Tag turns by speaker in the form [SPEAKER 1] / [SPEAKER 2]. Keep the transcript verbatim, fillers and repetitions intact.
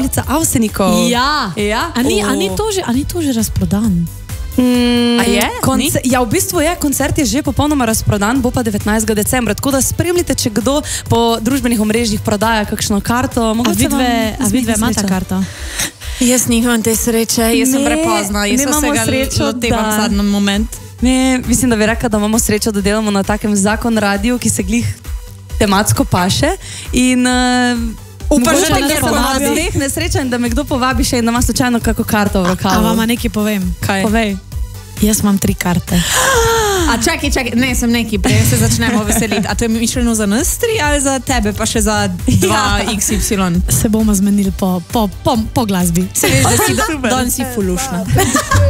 [SPEAKER 1] pravljica Avsenikov.
[SPEAKER 2] Ja.
[SPEAKER 1] Ja?
[SPEAKER 2] A ni, a ni,
[SPEAKER 1] O.
[SPEAKER 2] to, že, a ni to že razprodan?
[SPEAKER 1] Mm,
[SPEAKER 3] A je?
[SPEAKER 1] konce, ja, v bistvu je, koncert je že popolnoma razprodan, bo pa devetnajstega decembra, tako da spremljite, če kdo po družbenih omrežjih prodaja kakšno karto.
[SPEAKER 2] A vidve, a vidve imata
[SPEAKER 1] sreča.
[SPEAKER 2] karto?
[SPEAKER 3] Jaz nimam te sreče, jaz sem
[SPEAKER 1] Ne,
[SPEAKER 3] prepozna, jaz
[SPEAKER 1] mi
[SPEAKER 3] sem
[SPEAKER 1] imamo
[SPEAKER 3] vsega
[SPEAKER 1] srečo,
[SPEAKER 3] lotevam
[SPEAKER 1] da-
[SPEAKER 3] v zadnji moment.
[SPEAKER 1] Mi, mislim, da bi rekla, da imamo srečo, da delamo na takem zakon radiju, ki se glih tematsko paše. In, uh,
[SPEAKER 3] Upam,
[SPEAKER 1] mogoče
[SPEAKER 3] da te
[SPEAKER 1] da
[SPEAKER 3] kjer
[SPEAKER 1] sem
[SPEAKER 3] povabijo.
[SPEAKER 1] dveh nesreča in da me kdo povabi še in da ima slučajno kako karto v
[SPEAKER 2] A
[SPEAKER 1] rokavu.
[SPEAKER 2] vama nekaj povem?
[SPEAKER 3] Kaj?
[SPEAKER 1] Povej.
[SPEAKER 2] Jaz imam tri karte.
[SPEAKER 3] A čakaj, čakaj, ne, sem neki, prej se začnemo veseliti. A to je mišljeno za nas tri ali za tebe, pa še za dva iks ipsilon?
[SPEAKER 2] Se bomo zmenili po, po, po, po glasbi.
[SPEAKER 3] Se veš, da si danes si fulušna.